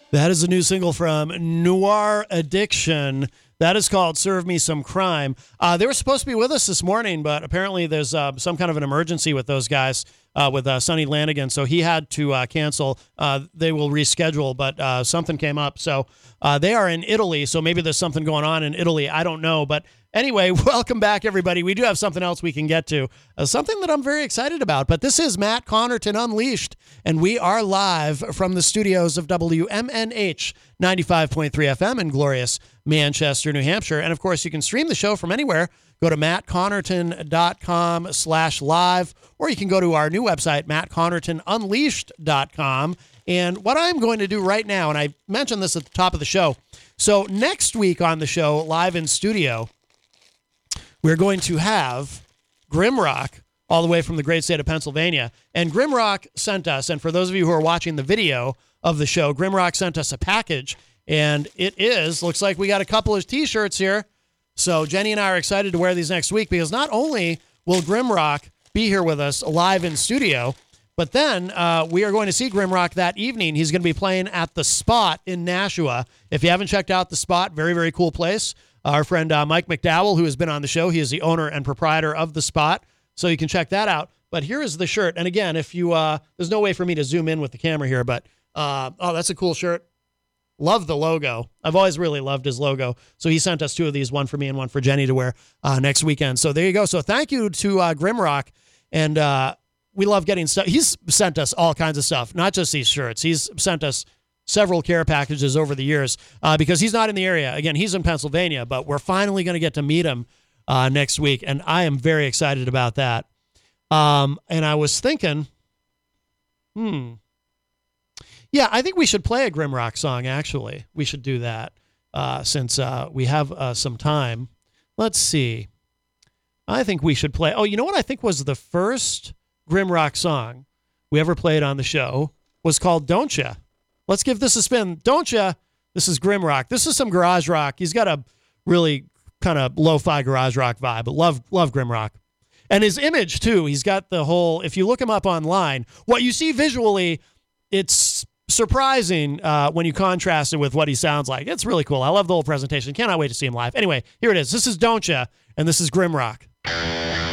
That is a new single from Noir Addiction. That is called Serve Me Some Crime. They were supposed to be with us this morning, but apparently there's some kind of an emergency with those guys, with Sonny Lanigan, so he had to cancel. They will reschedule, but something came up. So they are in Italy, so maybe there's something going on in Italy. I don't know, but anyway, welcome back, everybody. We do have something else we can get to, something that I'm very excited about. But this is Matt Connerton Unleashed, and we are live from the studios of WMNH 95.3 FM in glorious Manchester, New Hampshire. And, of course, you can stream the show from anywhere. Go to mattconnerton.com/live, or you can go to our new website, mattconnertonunleashed.com. And what I'm going to do right now, and I mentioned this at the top of the show, so next week on the show, live in studio, we're going to have Grimrock all the way from the great state of Pennsylvania. And Grimrock sent us, and for those of you who are watching the video of the show, Grimrock sent us a package, and looks like we got a couple of T-shirts here. So Jenny and I are excited to wear these next week because not only will Grimrock be here with us live in studio, but then we are going to see Grimrock that evening. He's going to be playing at The Spot in Nashua. If you haven't checked out The Spot, very, very cool place. Our friend Mike McDowell, who has been on the show, he is the owner and proprietor of The Spot, so you can check that out. But here is the shirt. And again, if you there's no way for me to zoom in with the camera here, but that's a cool shirt. Love the logo. I've always really loved his logo. So he sent us two of these, one for me and one for Jenny to wear next weekend. So there you go. So thank you to Grimrock. And we love getting stuff. He's sent us all kinds of stuff, not just these shirts. He's sent us several care packages over the years because he's not in the area. Again, he's in Pennsylvania, but we're finally going to get to meet him next week. And I am very excited about that. And I was thinking, yeah, I think we should play a Grimrock song, actually. We should do that since we have some time. Let's see. I think we should play. Oh, you know what I think was the first Grimrock song we ever played on the show was called Don't Ya. Let's give this a spin. Don't Ya. This is Grimrock. This is some garage rock. He's got a really kind of lo-fi garage rock vibe, but love Grimrock. And his image, too. He's got the whole, if you look him up online, what you see visually, it's surprising when you contrast it with what he sounds like. It's really cool. I love the whole presentation. Cannot wait to see him live. Anyway, here it is. This is Don't Ya, and this is Grimrock.